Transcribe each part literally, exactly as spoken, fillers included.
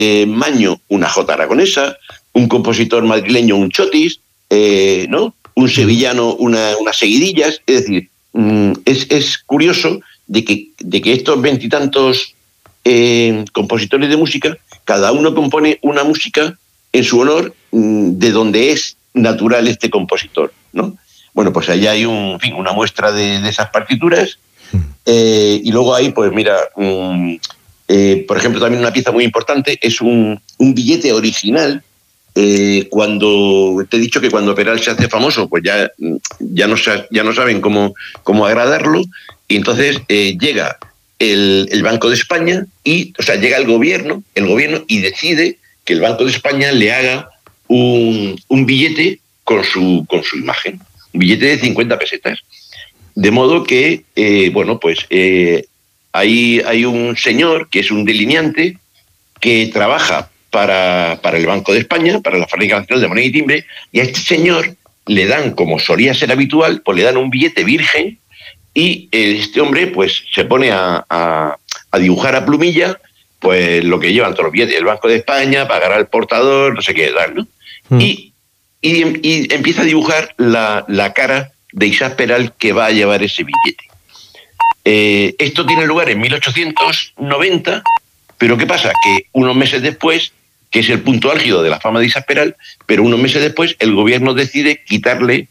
eh, Maño una jota aragonesa, un compositor madrileño un chotis, eh, ¿no? Un sevillano una, unas seguidillas. Es decir, mmm, es, es curioso de que, de que estos veintitantos eh, compositores de música, cada uno compone una música en su honor, mmm, de donde es natural este compositor, ¿no? Bueno, pues allá hay un, en fin, una muestra de, de esas partituras. Eh, y luego hay, pues mira, um, eh, por ejemplo, también una pieza muy importante es un, un billete original. Eh, cuando te he dicho que cuando Peral se hace famoso, pues ya, ya, no, ya no saben cómo, cómo agradarlo, y entonces eh, llega el, el Banco de España, y, o sea, llega el gobierno, el gobierno y decide que el Banco de España le haga un, un billete con su, con su imagen, un billete de cincuenta pesetas. De modo que, eh, bueno, pues eh, hay, hay un señor que es un delineante que trabaja para, para el Banco de España, para la Fábrica Nacional de Moneda y Timbre, y a este señor le dan, como solía ser habitual, pues le dan un billete virgen, y este hombre pues se pone a, a, a dibujar a plumilla pues lo que llevan todos los billetes del Banco de España, pagará al portador, no sé qué tal, ¿no? Mm. Y, y, y empieza a dibujar la, la cara de Isaac Peral, que va a llevar ese billete. Eh, esto tiene lugar en mil ochocientos noventa, pero ¿qué pasa? Que unos meses después, que es el punto álgido de la fama de Isaac Peral, pero unos meses después el gobierno decide quitarle,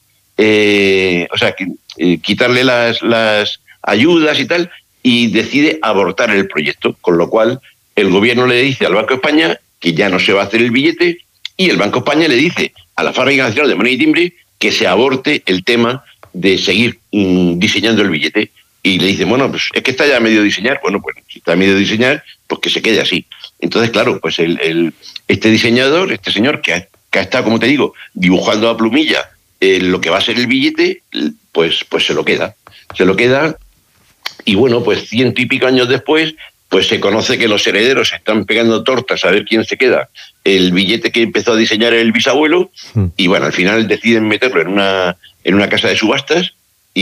eh, o sea, eh, quitarle las, las ayudas y tal, y decide abortar el proyecto, con lo cual el gobierno le dice al Banco de España que ya no se va a hacer el billete, y el Banco de España le dice a la Fábrica Nacional de Moneda y Timbre que se aborte el tema de seguir mmm, diseñando el billete. Y le dicen, bueno, pues es que está ya a medio diseñar. Bueno, pues si está a medio diseñar, pues que se quede así. Entonces, claro, pues el, el, este diseñador, este señor que ha, que ha estado, como te digo, dibujando a plumilla eh, lo que va a ser el billete, pues, pues se lo queda. Se lo queda, y bueno, pues ciento y pico años después, pues se conoce que los herederos están pegando tortas a ver quién se queda el billete que empezó a diseñar el bisabuelo, mm. y bueno, al final deciden meterlo en una, en una casa de subastas,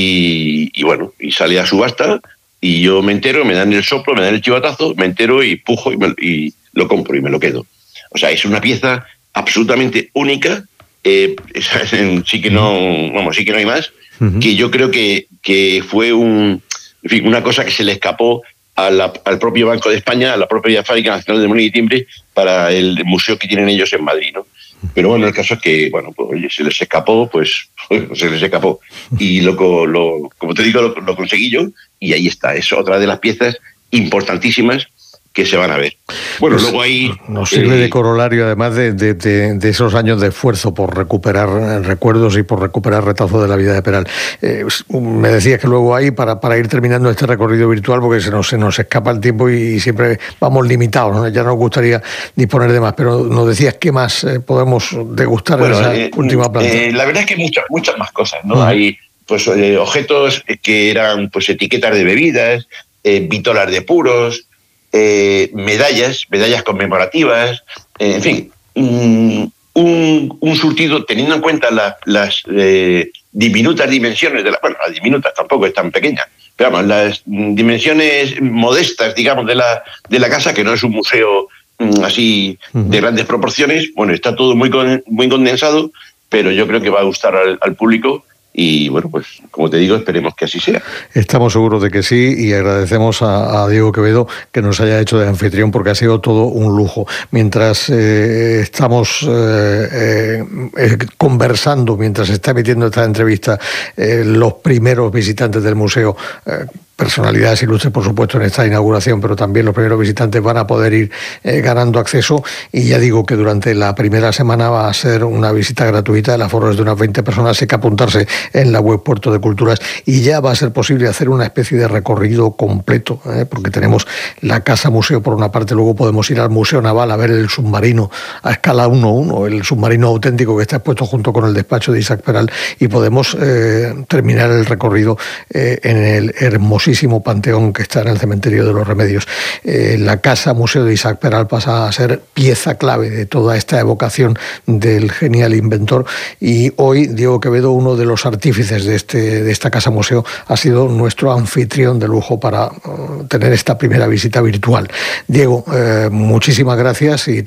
y, y bueno, y sale a subasta, y yo me entero, me dan el soplo, me dan el chivatazo, me entero y pujo y, me, y lo compro y me lo quedo. O sea, es una pieza absolutamente única, eh, sí que no, vamos, sí que no hay más, uh-huh. que yo creo que, que fue un, en fin, una cosa que se le escapó a la, al propio Banco de España, a la propia Fábrica Nacional de Moneda y Timbre, para el museo que tienen ellos en Madrid, ¿no? Pero bueno, el caso es que, bueno, pues oye, se les escapó, pues, pues se les escapó. Y lo, lo, como te digo, lo, lo conseguí yo, y ahí está. Es otra de las piezas importantísimas que se van a ver. Bueno, pues luego ahí... Nos sirve eh, de corolario, además de, de, de, de esos años de esfuerzo por recuperar recuerdos y por recuperar retazos de la vida de Peral. Eh, me decías que luego hay, para, para ir terminando este recorrido virtual, porque se nos, se nos escapa el tiempo y siempre vamos limitados, ¿no? Ya nos gustaría disponer de más, pero nos decías qué más eh, podemos degustar bueno, en esa eh, última planta. Eh, la verdad es que hay muchas, muchas más cosas, ¿no? Uh-huh. Hay pues eh, objetos que eran pues etiquetas de bebidas, eh, vítolas de puros, Eh, medallas, medallas conmemorativas, eh, en fin, un, un, un surtido teniendo en cuenta la, las eh, diminutas dimensiones de la, bueno, las diminutas tampoco es tan pequeña, pero vamos, las dimensiones modestas, digamos, de la, de la casa, que no es un museo mm, así uh-huh. de grandes proporciones. Bueno, está todo muy, con, muy condensado, pero yo creo que va a gustar al, al público. Y bueno, pues como te digo, esperemos que así sea. Estamos seguros de que sí, y agradecemos a, a Diego Quevedo que nos haya hecho de anfitrión, porque ha sido todo un lujo. Mientras eh, estamos eh, eh, conversando, mientras se está emitiendo esta entrevista, eh, los primeros visitantes del museo, eh, personalidades ilustres, por supuesto, en esta inauguración, pero también los primeros visitantes van a poder ir eh, ganando acceso. Y ya digo que durante la primera semana va a ser una visita gratuita, el aforo es de unas veinte personas, hay que apuntarse en la web Puerto de Culturas, y ya va a ser posible hacer una especie de recorrido completo, ¿eh? porque tenemos la Casa Museo por una parte, luego podemos ir al Museo Naval a ver el submarino a escala uno uno, el submarino auténtico que está expuesto junto con el despacho de Isaac Peral, y podemos eh, terminar el recorrido eh, en el hermosísimo famosísimo panteón que está en el Cementerio de los Remedios. Eh, la Casa Museo de Isaac Peral pasa a ser pieza clave de toda esta evocación del genial inventor, y hoy Diego Quevedo, uno de los artífices de, este, de esta Casa Museo, ha sido nuestro anfitrión de lujo para uh, tener esta primera visita virtual. Diego, eh, muchísimas gracias y